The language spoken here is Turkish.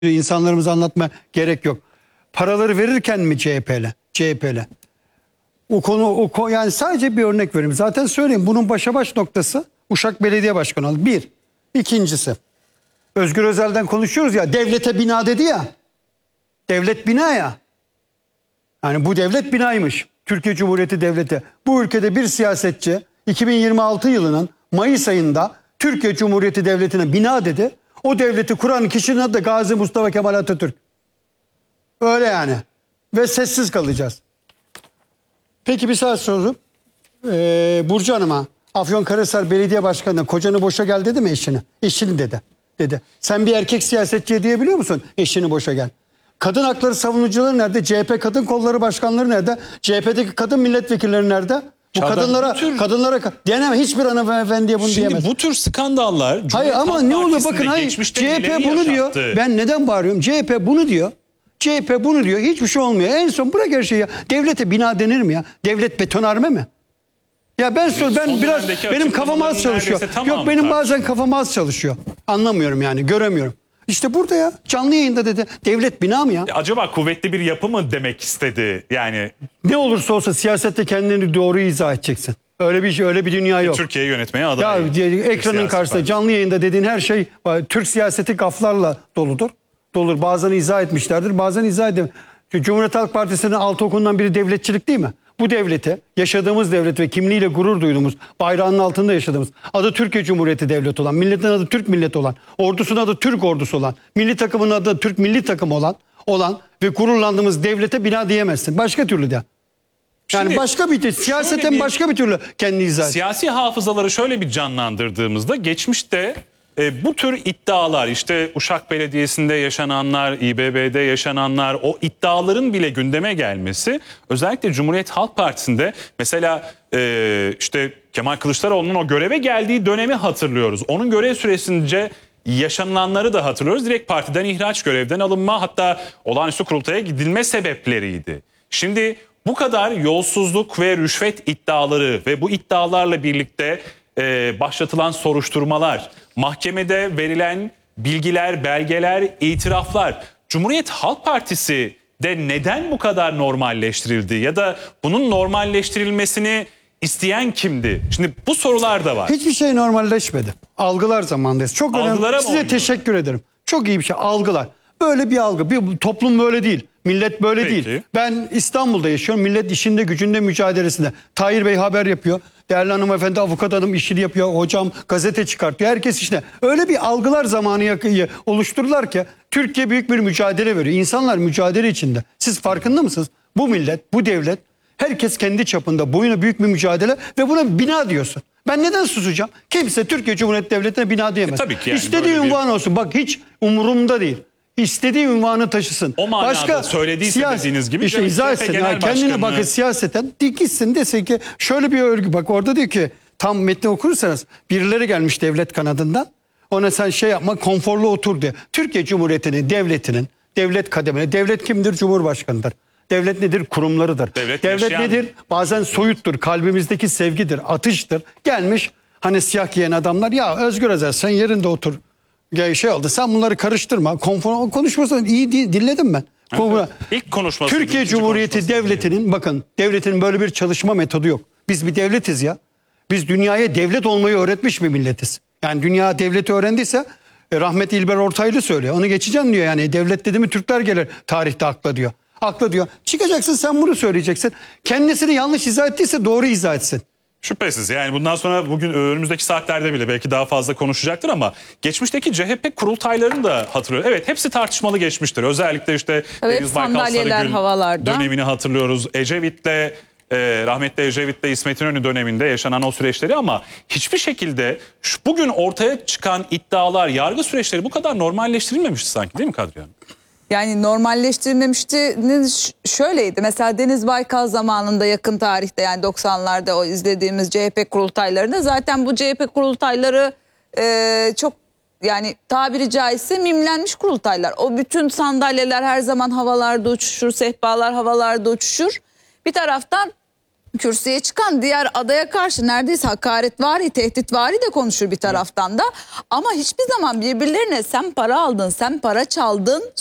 İnsanlarımıza anlatma gerek yok. Paraları verirken mi CHP'le? Yani sadece bir örnek vereyim. Zaten söyleyeyim, bunun başa baş noktası Uşak Belediye Başkanı oldu. Bir. İkincisi, Özgür Özel'den konuşuyoruz ya, devlete bina dedi ya. Devlet bina ya. Yani bu devlet binaymış. Türkiye Cumhuriyeti Devleti. Bu ülkede bir siyasetçi 2026 yılının Mayıs ayında Türkiye Cumhuriyeti Devleti'ne bina dedi. O devleti kuran kişinin adı da Gazi Mustafa Kemal Atatürk. Öyle yani. Ve sessiz kalacağız. Peki bir saat sonra Burcu Hanım'a, Afyonkarahisar Belediye Başkanı'na kocanı boşa gel dedi mi eşini? Eşini dedi. Sen bir erkek siyasetçiye diyebiliyor musun eşini boşa gel? Kadın hakları savunucuları nerede? CHP kadın kolları başkanları nerede? CHP'deki kadın milletvekilleri nerede? Bu kadınlara diyemem, hiçbir hanımefendiye bunu diyemez. Şimdi bu tür skandallar... Hayır ama ne oluyor bakın, hayır. CHP bunu diyor. Ben neden bağırıyorum? CHP bunu diyor. Hiçbir şey olmuyor. En son bırak her şeyi ya. Devlete bina denir mi ya? Devlet betonarme mi? Ya ben biraz benim kafam az çalışıyor. Yok, benim bazen kafam az çalışıyor. Anlamıyorum yani, göremiyorum. İşte burada ya, canlı yayında dedi. Devlet bina mı ya? Acaba kuvvetli bir yapı mı demek istedi yani? Ne olursa olsa siyasette kendini doğru izah edeceksin. Öyle bir dünya yok. Türkiye'yi yönetmeye aday. Ya ekranın karşısında canlı yayında dediğin her şey Türk siyaseti gaflarla doludur. Bazen izah etmişlerdir, bazen izah edemiyor. Cumhuriyet Halk Partisi'nin altı okundan biri devletçilik değil mi? Bu devlete, yaşadığımız devlet ve kimliğiyle gurur duyduğumuz, bayrağının altında yaşadığımız, adı Türkiye Cumhuriyeti Devleti olan, milletin adı Türk milleti olan, ordusunun adı Türk ordusu olan, milli takımın adı Türk milli takım olan ve gururlandığımız devlete bina diyemezsin. Başka türlü de. Yani şimdi, siyaseten başka bir türlü kendini izah et. Siyasi hafızaları şöyle bir canlandırdığımızda geçmişte bu tür iddialar, işte Uşak Belediyesi'nde yaşananlar, İBB'de yaşananlar, o iddiaların bile gündeme gelmesi, özellikle Cumhuriyet Halk Partisi'nde mesela işte Kemal Kılıçdaroğlu'nun o göreve geldiği dönemi hatırlıyoruz. Onun görev süresince yaşananları da hatırlıyoruz. Direkt partiden ihraç, görevden alınma, hatta olağanüstü kurultaya gidilme sebepleriydi. Şimdi bu kadar yolsuzluk ve rüşvet iddiaları ve bu iddialarla birlikte başlatılan soruşturmalar, mahkemede verilen bilgiler, belgeler, itiraflar, Cumhuriyet Halk Partisi de neden bu kadar normalleştirildi ya da bunun normalleştirilmesini isteyen kimdi? Şimdi bu sorular da var. Hiçbir şey normalleşmedi. Algılar zamandayız. Çok önemli. Size teşekkür ederim. Çok iyi bir şey. Algılar. Böyle bir algı. Bir toplum böyle değil. Millet böyle değil. Ben İstanbul'da yaşıyorum. Millet işinde, gücünde, mücadelesinde. Tahir Bey haber yapıyor. Değerli hanımefendi, avukat hanım işini yapıyor. Hocam gazete çıkartıyor. Herkes işte. Öyle bir algılar zamanı oluştururlar ki Türkiye büyük bir mücadele veriyor. İnsanlar mücadele içinde. Siz farkında mısınız? Bu millet, bu devlet, herkes kendi çapında boyuna büyük bir mücadele ve buna bina diyorsun. Ben neden susacağım? Kimse Türkiye Cumhuriyeti Devleti'ne bina diyemez. Tabii ki yani İstediği ünvan olsun. Bak hiç umurumda değil. İstediği ünvanı taşısın. O manada söylediyse dediğiniz gibi. İşte izah etsin. Yani kendine bakın siyaseten gitsin desin ki şöyle bir örgü. Bak orada diyor ki, tam metni okursanız, birileri gelmiş devlet kanadından. Ona sen şey yapma, konforlu otur diyor. Türkiye Cumhuriyeti'nin, devletinin, devlet kademine. Devlet kimdir? Cumhurbaşkanıdır. Devlet nedir? Kurumlarıdır. Devlet nedir? Bazen soyuttur. Kalbimizdeki sevgidir, atıştır. Gelmiş hani siyah giyen adamlar, ya Özgür Özel sen yerinde otur. Şey oldu, sen bunları karıştırma. Konuşmasını iyi dinledim ben. Evet. İlk konuşması. Türkiye Cumhuriyeti Devleti'nin, bakın devletinin böyle bir çalışma metodu yok. Biz bir devletiz ya. Biz dünyaya devlet olmayı öğretmiş bir milletiz. Yani dünya devleti öğrendiyse rahmetli İlber Ortaylı söylüyor. Onu geçeceğim diyor yani. Devlet dedi mi Türkler gelir tarihte akla diyor. Akla diyor. Çıkacaksın sen bunu söyleyeceksin. Kendisini yanlış izah ettiyse doğru izah etsin. Şüphesiz yani bundan sonra bugün önümüzdeki saatlerde bile belki daha fazla konuşacaktır ama geçmişteki CHP kurultaylarını da hatırlıyor. Evet, hepsi tartışmalı geçmiştir. Özellikle işte Deniz Baykal Sarıgül dönemini hatırlıyoruz. Rahmetli Ecevit'le İsmet İnönü döneminde yaşanan o süreçleri, ama hiçbir şekilde bugün ortaya çıkan iddialar, yargı süreçleri bu kadar normalleştirilmemişti sanki, değil mi Kadriye Hanım? Yani normalleştirilmemişti. Şöyleydi mesela Deniz Baykal zamanında, yakın tarihte, yani 90'larda o izlediğimiz CHP kurultaylarında, zaten bu CHP kurultayları çok, yani tabiri caizse mimlenmiş kurultaylar. O bütün sandalyeler her zaman havalarda uçuşur, sehpalar havalarda uçuşur. Bir taraftan kürsüye çıkan diğer adaya karşı neredeyse hakaretvari, tehditvari de konuşur bir taraftan da. Ama hiçbir zaman birbirlerine sen para aldın, sen para çaldın